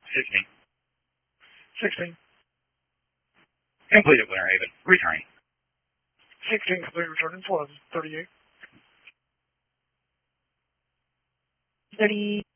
16. 16. Completed, Winter Haven. Returning. 16 complete, returning. 38. 30.